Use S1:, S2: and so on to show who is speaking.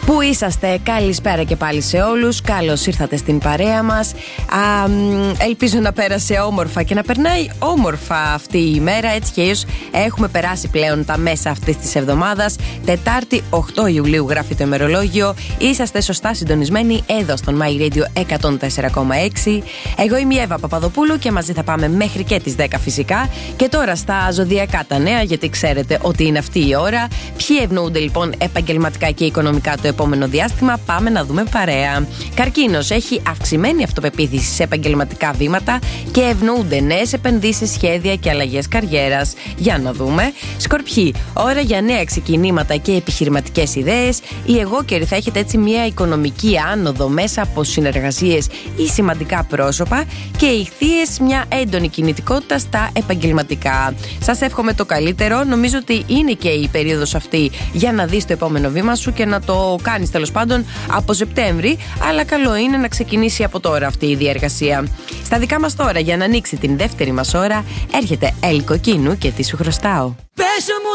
S1: Πού είσαστε, καλησπέρα και πάλι σε όλους. Καλώς ήρθατε στην παρέα μας. Ελπίζω να πέρασε όμορφα και να περνάει όμορφα αυτή η ημέρα. Έτσι και αλλιώς έχουμε περάσει πλέον τα μέσα αυτής της εβδομάδας. Τετάρτη 8 Ιουλίου γράφει το ημερολόγιο. Είσαστε σωστά συντονισμένοι εδώ στον My Radio 104,6. Εγώ είμαι η Εύα Παπαδοπούλου και μαζί θα πάμε μέχρι και τις 10 φυσικά. Και τώρα στα ζωδιακά τα νέα, γιατί ξέρετε ότι είναι αυτή η ώρα. Ποιοι ευνοούνται λοιπόν επαγγελματικά και οικονομικά το επόμενο διάστημα, πάμε να δούμε παρέα. Καρκίνος, έχει αυξημένη αυτοπεποίθηση σε επαγγελματικά βήματα και ευνοούνται νέες επενδύσεις, σχέδια και αλλαγές καριέρας. Για να δούμε. Σκορπιοί, ώρα για νέα ξεκινήματα και επιχειρηματικές ιδέες. Οι εγώκεροι θα έχετε έτσι μια οικονομική άνοδο μέσα από συνεργασίες ή σημαντικά πρόσωπα. Και οι Ιχθύες, μια έντονη κινητικότητα στα επαγγελματικά. Σας εύχομαι το καλύτερο. Νομίζω ότι είναι και η περίοδος αυτή για να δεις το επόμενο βήμα σου και να το κάνεις τέλος πάντων από Σεπτέμβρη, αλλά καλό είναι να ξεκινήσει από τώρα αυτή η διεργασία. Στα δικά μας τώρα, για να ανοίξει την δεύτερη μας ώρα, έρχεται Ελ Κοκκίνου και τι σου χρωστάω.
S2: Πες μου